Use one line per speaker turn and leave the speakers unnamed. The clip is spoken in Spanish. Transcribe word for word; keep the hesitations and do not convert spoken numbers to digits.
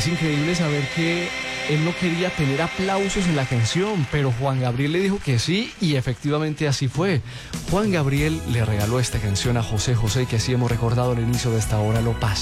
es increíble saber que él no quería tener aplausos en la canción, pero Juan Gabriel le dijo que sí y efectivamente así fue. Juan Gabriel le regaló esta canción a José José, que así hemos recordado al inicio de esta hora lo pasa.